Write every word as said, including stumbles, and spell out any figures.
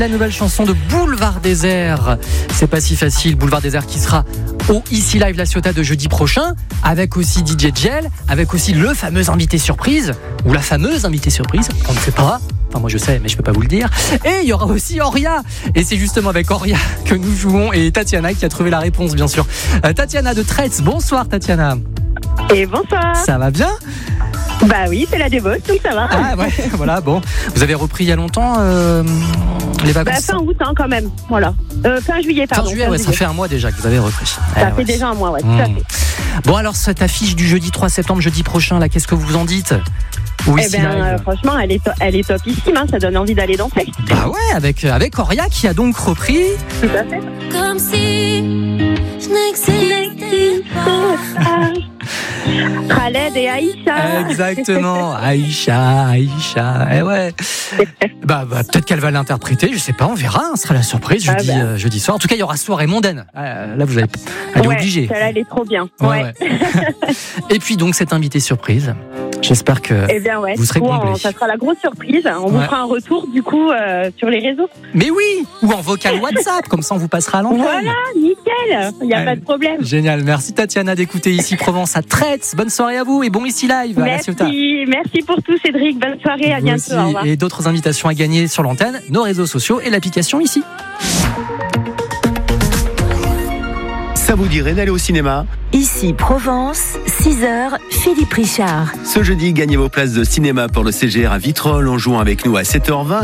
La nouvelle chanson de Boulevard Désert, c'est pas si facile. Boulevard Désert qui sera au Ici Live La Ciotat de jeudi prochain, avec aussi D J Gel, avec aussi le fameux invité surprise, ou la fameuse invité surprise, on ne sait pas. Enfin, moi je sais, mais je peux pas vous le dire. Et il y aura aussi Auria. Et c'est justement avec Auria que nous jouons. Et Tatiana qui a trouvé la réponse, bien sûr. Euh, Tatiana de Traits. Bonsoir, Tatiana. Et bonsoir. Ça va bien ? Bah oui, c'est la débauche, donc ça va. Ah ouais, voilà, bon. Vous avez repris il y a longtemps euh, les vacances ? Bah fin août, hein, quand même. Voilà. Euh, fin juillet, pardon. Fin juillet, ouais, ça fait un mois déjà que vous avez repris. Ça eh, fait ouais. déjà un mois, ouais, mmh. tout à fait. Bon, alors, cette affiche du jeudi trois septembre, jeudi prochain, là, qu'est-ce que vous en dites ? Oui, Eh bien, euh, franchement, elle est, to- elle est topissime, hein, ça donne envie d'aller danser. Bah ouais, avec, avec Auria qui a donc repris. Tout à fait. Comme si je n'existais pas. Khaled et Aïcha. Exactement, Aïcha, Aïcha, eh ouais. Bah, bah peut-être qu'elle va l'interpréter, je sais pas, on verra, hein, ce sera la surprise jeudi, Ah bah. euh, jeudi soir. En tout cas, il y aura soirée mondaine. Euh, là, vous allez, elle est Ouais, obligée. celle-là, elle est trop bien. Ouais, Ouais. ouais. Et puis donc cette invitée surprise. J'espère que Eh bien, ouais. vous serez Du coup, comblés. on- ça sera la grosse surprise. On vous Ouais. fera un retour, du coup, euh, sur les réseaux. Mais oui, ou en vocal WhatsApp, comme ça on vous passera à l'antenne. Voilà, nickel. Il n'y a Ouais. pas de problème. Génial, merci Tatiana d'écouter Ici Provence à Traits. Bonne soirée à vous et bon Ici Live à La Ciotat. Merci. Merci pour tout, Cédric. Bonne soirée. À Vous bientôt. aussi. Au revoir. Et d'autres invitations à gagner sur l'antenne, nos réseaux sociaux et l'application Ici. Ça vous dirait d'aller au cinéma ? Ici Provence, six heures, Philippe Richard. Ce jeudi, gagnez vos places de cinéma pour le C G R à Vitrolles en jouant avec nous à sept heures vingt.